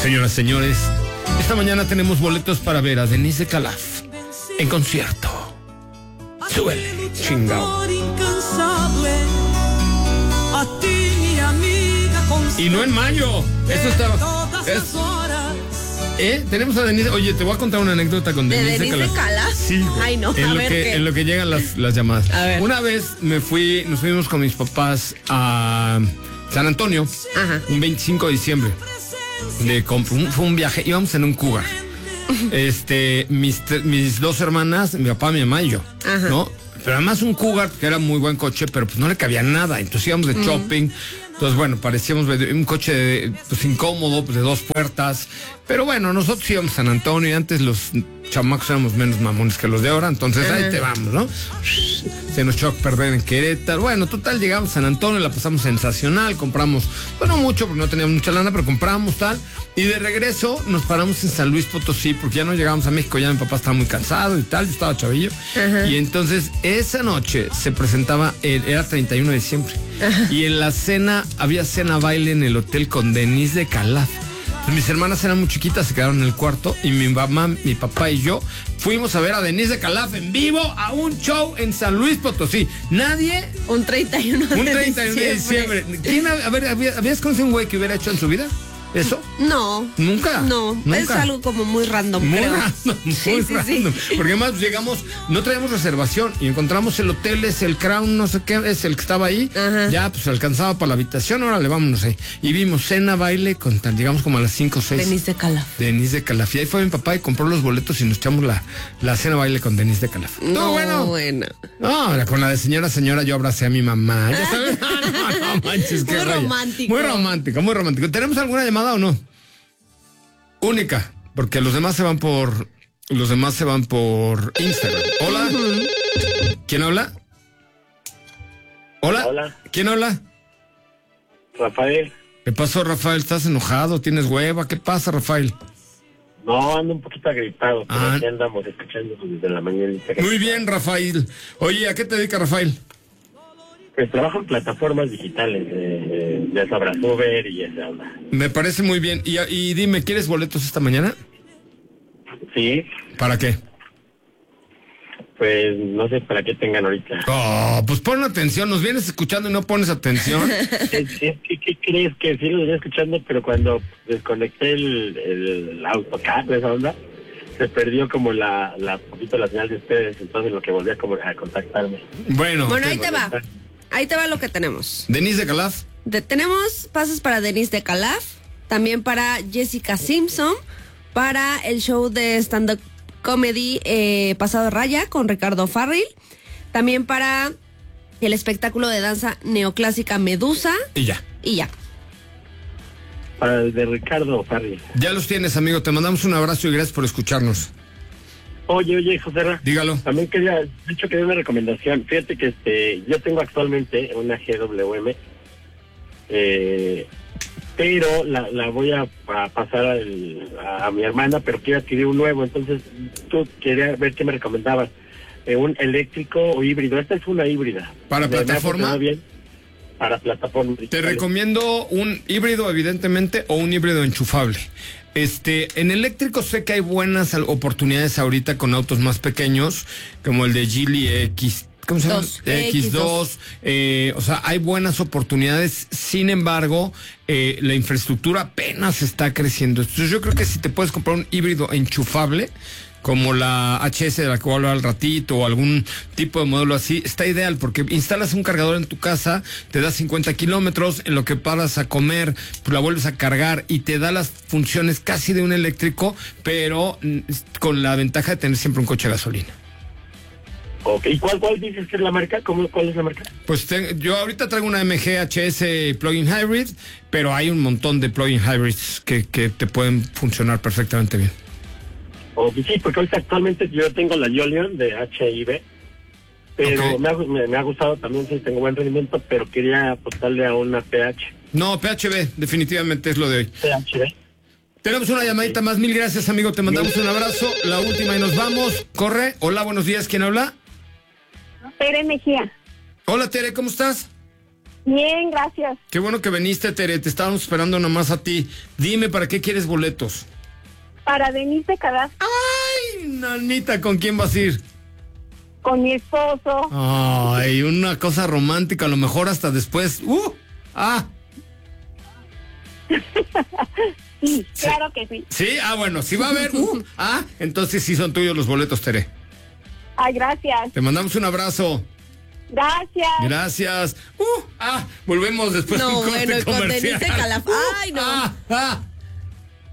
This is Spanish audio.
Señoras, señores, esta mañana tenemos boletos para ver a Denise de Calaf en concierto. Súbele, chingao. Y no en mayo. Eso estaba. Tenemos a Denise. Oye, te voy a contar una anécdota con Denise de Calaf. Sí, güey. Ay, no. En lo que llegan las llamadas. A ver. Una vez nos fuimos con mis papás a San Antonio. Ajá. Un 25 de diciembre. Fue un viaje, íbamos en un Cougar. Mis dos hermanas, mi papá, mi mamá y yo. Ajá. ¿No? Pero además un Cougar, que era muy buen coche, pero pues no le cabía nada. Entonces íbamos de shopping. Entonces, bueno, parecíamos un coche incómodo, de 2 puertas. Pero bueno, nosotros íbamos a San Antonio y antes los chamacos éramos menos mamones que los de ahora. Entonces, ahí te vamos, ¿no? Se nos echó a perder en Querétaro. Bueno, total, llegamos a San Antonio, la pasamos sensacional. Compramos, bueno, mucho, porque no teníamos mucha lana, pero compramos tal. Y de regreso nos paramos en San Luis Potosí, porque ya no llegamos a México. Ya mi papá estaba muy cansado y tal, yo estaba chavillo. Ajá. Y entonces, esa noche se presentaba, era 31 de diciembre. Ajá. Y en la cena, había cena baile en el hotel con Denise de Calaf. Mis hermanas eran muy chiquitas, se quedaron en el cuarto y mi mamá, mi papá y yo fuimos a ver a Denise de Calaf en vivo a un show en San Luis Potosí. Nadie... Un 31 de diciembre. ¿Quién, a ver, habías conocido un güey que hubiera hecho en su vida eso? No. ¿Nunca? No, ¿Nunca? Es algo como muy random, muy creo. Random, muy random. Porque además llegamos, no traíamos reservación y encontramos el hotel, es el Crown, no sé qué, es el que estaba ahí. Ajá. Ya, pues alcanzaba para la habitación, órale, vámonos ahí. Y vimos cena, baile, llegamos como a las 5 o 6. Denise de Calaf. Y ahí fue mi papá y compró los boletos y nos echamos la cena, baile con Denise de Calaf. No, bueno. No, con la de señora, yo abracé a mi mamá. ¿Ya sabes? No manches, qué muy romántico. Muy romántico, muy romántico. ¿Tenemos alguna llamada o no? Única, porque los demás se van por Instagram. Hola. ¿Quién habla? Hola. ¿Quién habla? Rafael. ¿Qué pasó, Rafael? ¿Estás enojado? ¿Tienes hueva? ¿Qué pasa, Rafael? No, ando un poquito agripado, pero aquí andamos escuchando desde la mañana. Muy bien, Rafael. Oye, ¿a qué te dedicas, Rafael? Pues trabajo en plataformas digitales, ya sabrás, Uber y esa onda. Me parece muy bien. Y dime, ¿quieres boletos esta mañana? Sí. ¿Para qué? Pues no sé para qué tengan ahorita. Oh, pues pon atención, nos vienes escuchando y no pones atención. ¿Qué crees? Que sí lo venía escuchando, pero cuando desconecté el autocar, esa onda, se perdió como la señal de ustedes, entonces lo que volví a contactarme. Bueno, ahí te va. Ahí te va lo que tenemos. Denise de Calaf. Tenemos pases para Denise de Calaf, también para Jessica Simpson, para el show de stand-up comedy Pasado Raya con Ricardo Farril, también para el espectáculo de danza neoclásica Medusa. Y ya. Para el de Ricardo Farril. Ya los tienes, amigo. Te mandamos un abrazo y gracias por escucharnos. Oye, José Ra. Dígalo. También quería una recomendación. Fíjate que yo tengo actualmente una GWM, pero la voy a pasar a mi hermana, pero quiero adquirir un nuevo. Entonces, tú quería ver qué me recomendabas. ¿Un eléctrico o híbrido? Esta es una híbrida. ¿Para plataforma? Bien. Para plataforma. Te recomiendo un híbrido, evidentemente, o un híbrido enchufable. En eléctrico sé que hay buenas oportunidades ahorita con autos más pequeños, como el de Geely X. ¿Cómo se llama? X2. O sea, hay buenas oportunidades. Sin embargo, la infraestructura apenas está creciendo. Entonces, yo creo que si te puedes comprar un híbrido enchufable, como la HS de la que voy a hablar al ratito, o algún tipo de modelo así, está ideal porque instalas un cargador en tu casa, te da 50 kilómetros, en lo que paras a comer, pues la vuelves a cargar y te da las funciones casi de un eléctrico, pero con la ventaja de tener siempre un coche de gasolina. Ok, ¿y cuál dices que es la marca? ¿Cuál es la marca? Pues yo ahorita traigo una MG HS Plug-in Hybrid, pero hay un montón de Plug-in Hybrids que te pueden funcionar perfectamente bien. Sí, porque ahorita actualmente yo tengo la Jolion de HIV, pero me ha gustado también, sí, tengo buen rendimiento, pero quería apostarle a una PH. No, PHV, definitivamente es lo de hoy. PHV. Tenemos una llamadita más, 1000 gracias, amigo, te mandamos un abrazo, la última y nos vamos, corre. Hola, buenos días, ¿quién habla? Tere Mejía. Hola, Tere, ¿cómo estás? Bien, gracias. Qué bueno que viniste, Tere, te estábamos esperando nomás a ti. Dime, ¿para qué quieres boletos? Para Denise de Calaf. Ay, nanita, ¿con quién vas a ir? Con mi esposo. Ay, una cosa romántica, a lo mejor hasta después. Sí, claro que sí. Sí, bueno, sí va a haber. Entonces sí son tuyos los boletos, Tere. Ay, gracias. Te mandamos un abrazo. Gracias. Gracias. Volvemos después de No, un corte bueno, con comercial. Denise Calaf. Ay, no.